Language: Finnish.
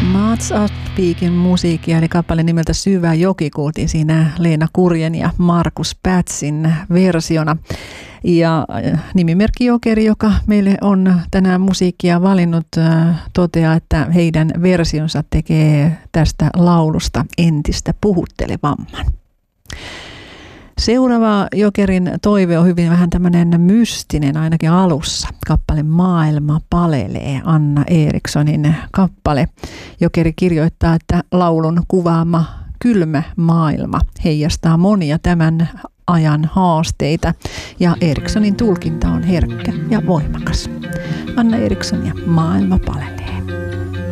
Mats Aspiekin musiikkia, eli kappale nimeltä Syvä joki, kuultiin siinä Leena Kurjen ja Markus Pätsin versiona. Ja nimimerkki Jokeri, joka meille on tänään musiikkia valinnut, toteaa, että heidän versionsa tekee tästä laulusta entistä puhuttelevamman. Seuraava Jokerin toive on hyvin vähän tämmöinen mystinen, ainakin alussa. Kappale Maailma palelee, Anna Erikssonin kappale. Jokeri kirjoittaa, että laulun kuvaama kylmä maailma heijastaa monia tämän ajan haasteita ja Erikssonin tulkinta on herkkä ja voimakas. Anna Eriksson ja Maailma palelee.